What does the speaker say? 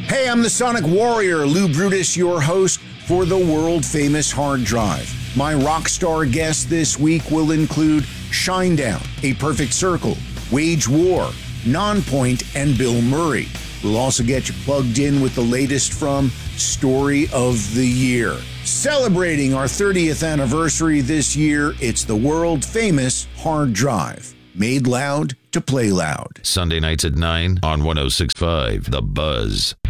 Hey, I'm the Sonic Warrior, Lou Brutus, your host for the world-famous Hard Drive. My rock star guests this week will include Shinedown, A Perfect Circle, Wage War, Nonpoint, and Bill Murray. We'll also get you plugged in with the latest from Story of the Year. Celebrating our 30th anniversary this year, it's the world-famous Hard Drive. Made loud to play loud. Sunday nights at 9 on 106.5 The Buzz.